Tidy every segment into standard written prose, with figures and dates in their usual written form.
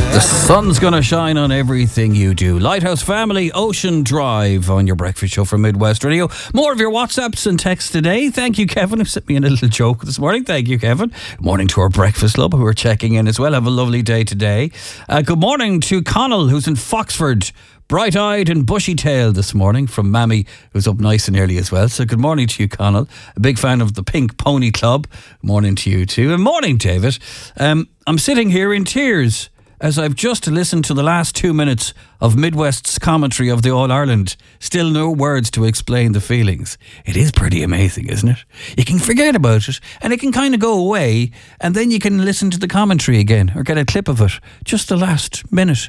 The sun's going to shine on everything you do. Lighthouse Family, Ocean Drive on your breakfast show from Midwest Radio. More of your WhatsApps and texts today. Thank you, Kevin, who sent me a little joke this morning. Thank you, Kevin. Good morning to our Breakfast Club who are checking in as well. Have a lovely day today. Good morning to Connell, who's in Foxford. Bright-eyed and bushy-tailed this morning from Mammy, who's up nice and early as well. So good morning to you, Connell. A big fan of the Pink Pony Club. Morning to you too. And morning, David. I'm sitting here in tears as I've just listened to the last 2 minutes of Midwest's commentary of the All-Ireland. Still no words to explain the feelings. It is pretty amazing, isn't it? You can forget about it and it can kind of go away, and then you can listen to the commentary again or get a clip of it. Just the last minute,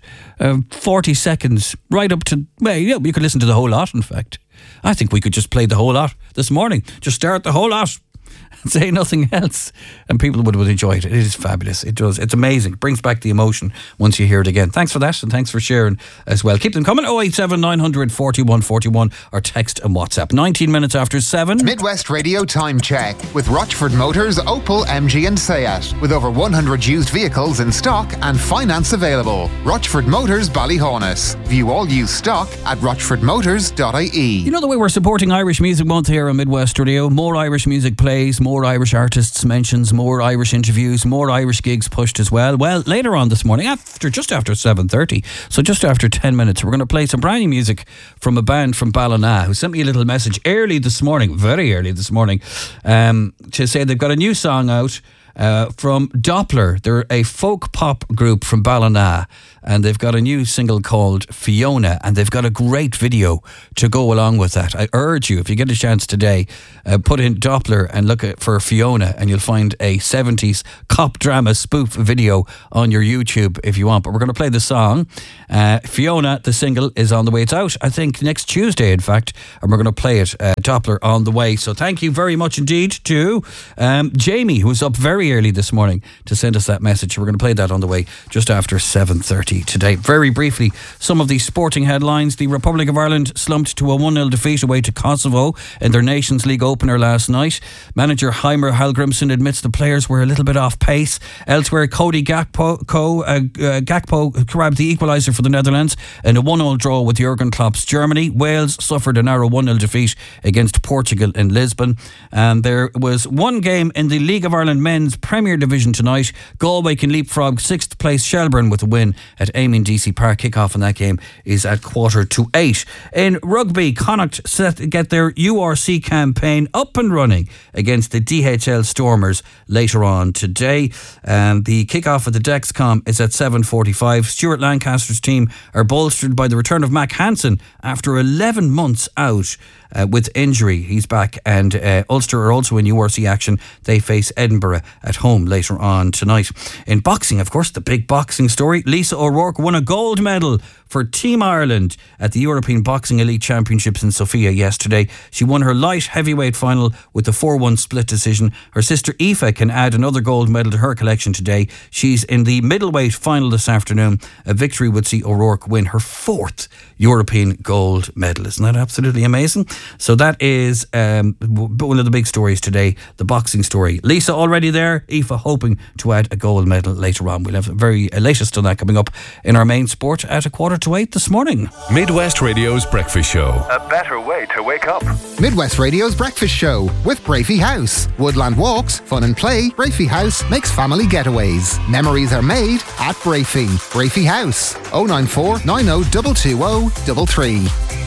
40 seconds, right up to, well, yeah, you could listen to the whole lot, in fact. I think we could just play the whole lot this morning. Just start the whole lot. Say nothing else, and people would enjoy it. It is fabulous. It does. It's amazing. It brings back the emotion once you hear it again. Thanks for that, and thanks for sharing as well. Keep them coming. 087 900 41 41 or text and WhatsApp. 19 minutes after 7. Midwest Radio Time Check with Rochford Motors, Opel, MG and Seat. With over 100 used vehicles in stock and finance available. Rochford Motors, Ballyhonus. View all used stock at rochfordmotors.ie. You know the way we're supporting Irish Music Month here on Midwest Radio? More Irish music plays, more Irish artists mentions, more Irish interviews, more Irish gigs pushed as well. Well, later on this morning, just after 7:30, so just after 10 minutes, we're going to play some brand new music from a band from Ballina who sent me a little message early this morning, very early this morning, to say they've got a new song out from Doppler. They're a folk pop group from Ballina, and they've got a new single called Fiona, and they've got a great video to go along with that. I urge you, if you get a chance today, put in Doppler and look for Fiona, and you'll find a 70s cop drama spoof video on your YouTube if you want. But we're going to play the song. Fiona, the single, is on the way. It's out, I think, next Tuesday, in fact, and we're going to play it. Doppler on the way. So thank you very much indeed to Jamie, who was up very early this morning to send us that message. We're going to play that on the way just after 7:30 today. Very briefly, some of the sporting headlines. The Republic of Ireland slumped to a 1-0 defeat away to Kosovo in their Nations League opener last night. Manager Heimer Hallgrimsson admits the players were a little bit off pace. Elsewhere, Cody Gakpo grabbed the equaliser for the Netherlands in a 1-0 draw with Jurgen Klopp's Germany. Wales suffered a narrow 1-0 defeat against Portugal in Lisbon. And there was one game in the League of Ireland Men's Premier Division tonight. Galway can leapfrog 6th place Shelbourne with a win at Eamon DC Park. Kick-off in that game is at 7:45. In rugby, Connacht set to get their URC campaign up and running against the DHL Stormers later on today. The kick-off of the Dexcom is at 7:45. Stuart Lancaster's team are bolstered by the return of Mac Hansen after 11 months out with injury. He's back, and Ulster are also in URC action. They face Edinburgh at home later on tonight. In boxing, of course, the big boxing story. Lisa O'Rourke won a gold medal for Team Ireland at the European Boxing Elite Championships in Sofia yesterday. She won her light heavyweight final with a 4-1 split decision. Her sister Aoife can add another gold medal to her collection today. She's in the middleweight final this afternoon. A victory would see O'Rourke win her 4th European gold medal. Isn't that absolutely amazing? So that is one of the big stories today, the boxing story. Lisa already there, Aoife hoping to add a gold medal later on. We'll have the very latest on that coming up in our main sport at 7:45 this morning. Midwest Radio's Breakfast Show. A better way to wake up. Midwest Radio's Breakfast Show with Brafey House. Woodland walks, fun and play. Brafey House makes family getaways. Memories are made at Brafey. Brafey House. 094 90 220 33.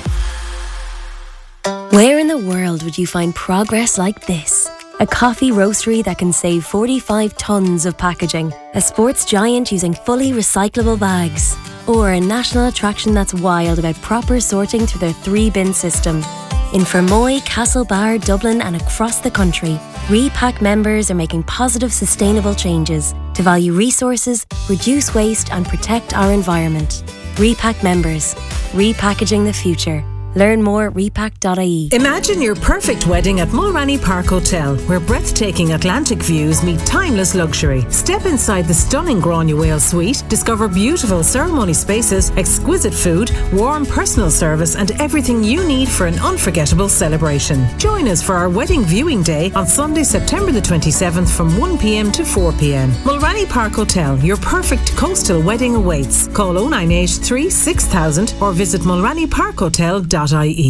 Where in the world would you find progress like this? A coffee roastery that can save 45 tonnes of packaging. A sports giant using fully recyclable bags. Or a national attraction that's wild about proper sorting through their 3-bin system. In Fermoy, Castlebar, Dublin and across the country, Repack members are making positive, sustainable changes to value resources, reduce waste and protect our environment. Repack members. Repackaging the future. Learn more at repack.ie. Imagine your perfect wedding at Mulranny Park Hotel, where breathtaking Atlantic views meet timeless luxury. Step inside the stunning Granuaile suite, discover beautiful ceremony spaces, exquisite food, warm personal service, and everything you need for an unforgettable celebration. Join us for our wedding viewing day on Sunday, September the 27th from 1 p.m. to 4 p.m. Mulranny Park Hotel, your perfect coastal wedding awaits. Call 0983 6000 or visit mulrannyparkhotel.ie.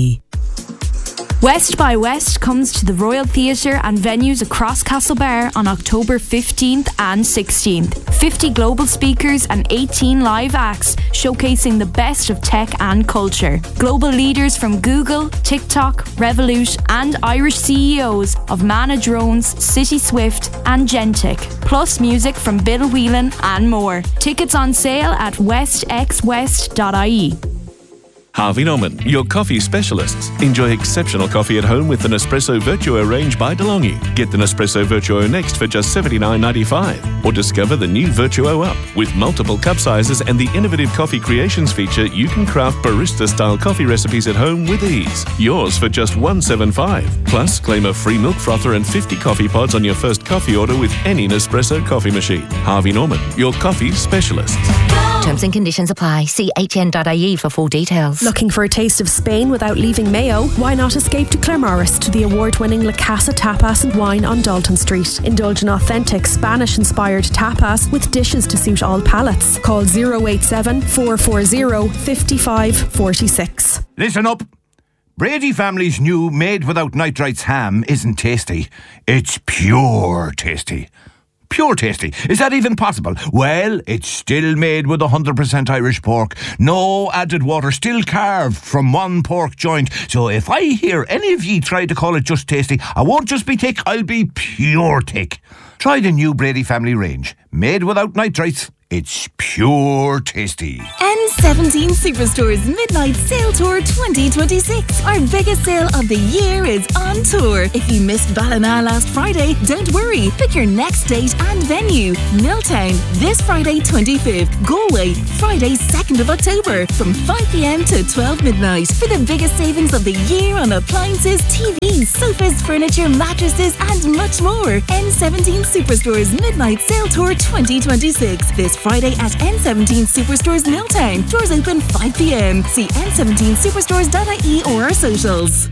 West by West comes to the Royal Theatre and venues across Castlebar on October 15th and 16th. 50 global speakers and 18 live acts showcasing the best of tech and culture. Global leaders from Google, TikTok, Revolut and Irish CEOs of Mana Drones, City Swift and Gentic. Plus music from Bill Whelan and more. Tickets on sale at westxwest.ie. Harvey Norman, your coffee specialists. Enjoy exceptional coffee at home with the Nespresso Virtuo range by DeLonghi. Get the Nespresso Virtuo next for just $79.95. Or discover the new Virtuo Up. With multiple cup sizes and the innovative coffee creations feature, you can craft barista-style coffee recipes at home with ease. Yours for just $175. Plus, claim a free milk frother and 50 coffee pods on your first coffee order with any Nespresso coffee machine. Harvey Norman, your coffee specialists. Terms and conditions apply. See hn.ie for full details. Looking for a taste of Spain without leaving Mayo? Why not escape to Claremorris to the award-winning La Casa Tapas and Wine on Dalton Street. Indulge in authentic Spanish-inspired tapas with dishes to suit all palates. Call 087 440 5546. Listen up. Brady family's new made without nitrites ham isn't tasty. It's pure tasty. Pure tasty. Is that even possible? Well, it's still made with 100% Irish pork. No added water, still carved from one pork joint. So if I hear any of ye try to call it just tasty, I won't just be thick, I'll be pure thick. Try the new Brady family range. Made without nitrites. It's pure tasty. N17 Superstore's Midnight Sale Tour 2026. Our biggest sale of the year is on tour. If you missed Ballina last Friday, don't worry. Pick your next date and venue. Milltown, this Friday 25th. Galway, Friday 2nd of October from 5 p.m. to 12 midnight. For the biggest savings of the year on appliances, TVs, sofas, furniture, mattresses and much more. N17 Superstore's Midnight Sale Tour 2026. This Friday at N17 Superstores Milltown. Doors open 5 p.m. See n17superstores.ie or our socials.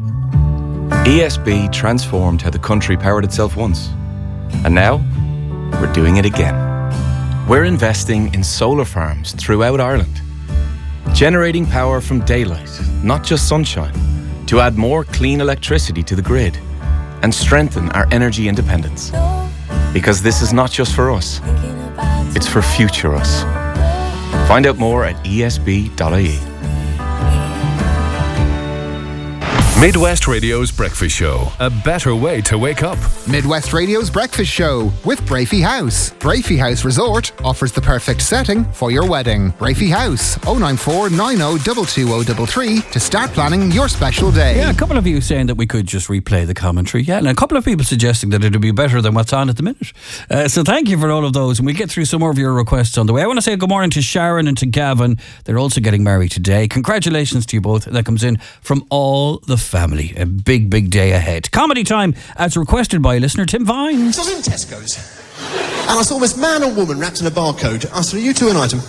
ESB transformed how the country powered itself once. And now, we're doing it again. We're investing in solar farms throughout Ireland. Generating power from daylight, not just sunshine, to add more clean electricity to the grid and strengthen our energy independence. Because this is not just for us. It's for future us. Find out more at esb.ie. Midwest Radio's Breakfast Show. A better way to wake up. Midwest Radio's Breakfast Show with Brafey House. Brafey House Resort offers the perfect setting for your wedding. Brafey House, 094 90 22033 to start planning your special day. Yeah, a couple of you saying that we could just replay the commentary. Yeah, and a couple of people suggesting that it would be better than what's on at the minute. So thank you for all of those. And we'll get through some more of your requests on the way. I want to say good morning to Sharon and to Gavin. They're also getting married today. Congratulations to you both. That comes in from all the family. A big, big day ahead. Comedy time as requested by listener Tim Vine. So I was in Tesco's and I saw this man and woman wrapped in a barcode. I said, are you two an item?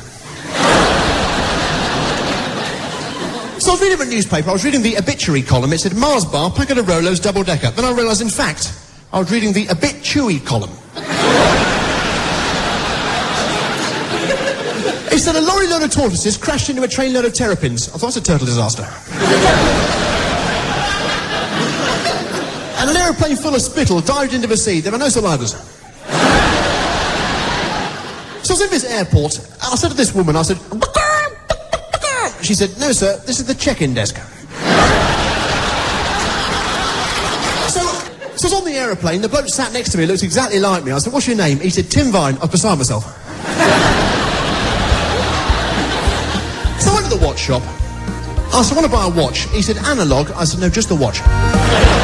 So I was reading a newspaper, I was reading the obituary column. It said Mars bar, packet of Rolos, double decker. Then I realised, in fact, I was reading the obituary column. It said a lorry load of tortoises crashed into a train load of terrapins. I thought it was a turtle disaster. And an aeroplane full of spittle dived into the sea. There were no survivors. So I was in this airport, and I said to this woman, I said, she said, no sir, this is the check-in desk. So I was on the aeroplane, the bloke sat next to me, looked exactly like me. I said, what's your name? He said, Tim Vine. I was beside myself. So I went to the watch shop. I said, I want to buy a watch. He said, analog. I said, no, just the watch.